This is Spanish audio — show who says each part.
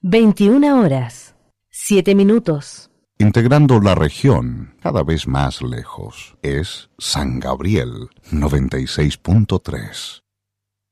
Speaker 1: 21 horas, 7 minutos.
Speaker 2: Integrando la región cada vez más lejos, es San Gabriel 96.3.